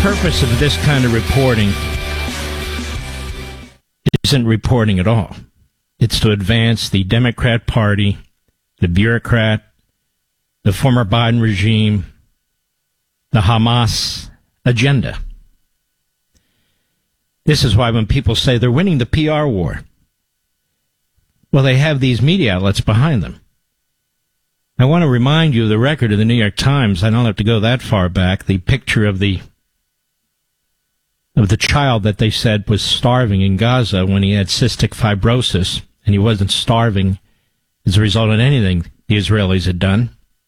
purpose of this kind of reporting isn't reporting at all. It's to advance the Democrat Party, the bureaucrat, the former Biden regime, the Hamas agenda. This is why when people say they're winning the PR war, well, they have these media outlets behind them. I want to remind you of the record of the New York Times. I don't have to go that far back. The picture of the child that they said was starving in Gaza when he had cystic fibrosis, and he wasn't starving as a result of anything the Israelis had done.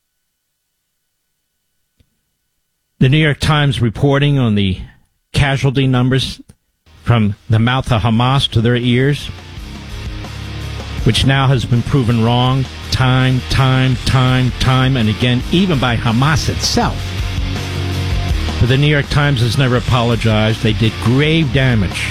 The New York Times reporting on the casualty numbers from the mouth of Hamas to their ears, which now has been proven wrong time and again, even by Hamas itself. But the New York Times has never apologized. They did grave damage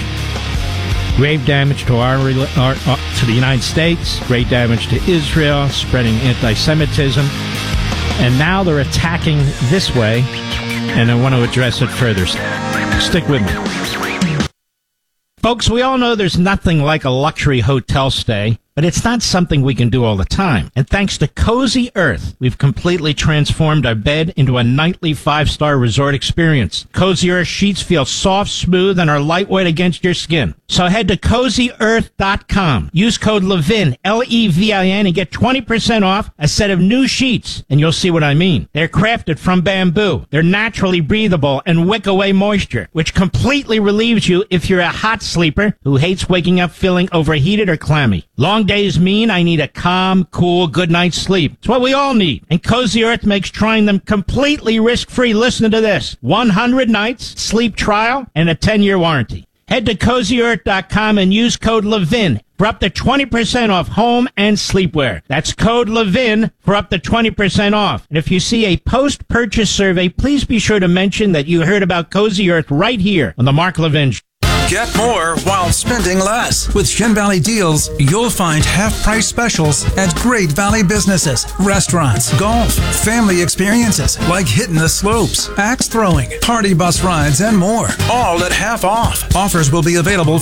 to the United States, grave damage to Israel, spreading anti-Semitism, and now they're attacking this way, and I want to address it further. Stick with me. Folks, we all know there's nothing like a luxury hotel stay, but it's not something we can do all the time. And thanks to Cozy Earth, we've completely transformed our bed into a nightly 5-star resort experience. Cozy Earth sheets feel soft, smooth, and are lightweight against your skin. So head to CozyEarth.com. Use code LEVIN, L-E-V-I-N, and get 20% off a set of new sheets. And you'll see what I mean. They're crafted from bamboo. They're naturally breathable and wick away moisture, which completely relieves you if you're a hot sleeper who hates waking up feeling overheated or clammy. Long days mean I need a calm, cool, good night's sleep. It's what we all need. And Cozy Earth makes trying them completely risk-free. Listen to this. 100 nights, sleep trial, and a 10-year warranty. Head to CozyEarth.com and use code LEVIN for up to 20% off home and sleepwear. That's code LEVIN for up to 20% off. And if you see a post-purchase survey, please be sure to mention that you heard about Cozy Earth right here on the Mark Levin Show. Get more while spending less. With Shin Valley Deals, you'll find half-price specials at great Valley businesses, restaurants, golf, family experiences like hitting the slopes, axe throwing, party bus rides, and more. All at half off. Offers will be available